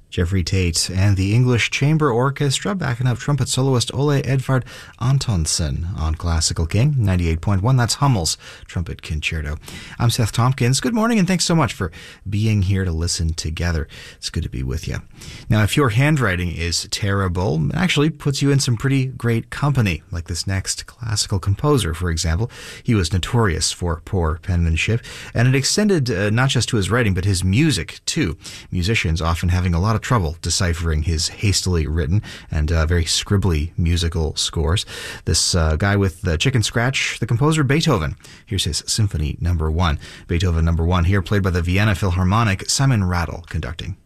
Jeffrey Tate and the English Chamber Orchestra backing up trumpet soloist Ole Edvard Antonsen on Classical King 98.1. That's Hummel's Trumpet Concerto. I'm Seth Tompkins. Good morning and thanks so much for being here to listen together. It's good to be with you. Now, if your handwriting is terrible, it actually puts you in some pretty great company, like this next classical composer, for example. He was notorious for poor penmanship, and it extended not just to his writing, but his music, too. Musicians often having a lot of trouble deciphering his hastily written and very scribbly musical scores. This guy with the chicken scratch, the composer Beethoven. Here's his Symphony No. 1. Beethoven No. 1 here, played by the Vienna Philharmonic, Simon Rattle conducting.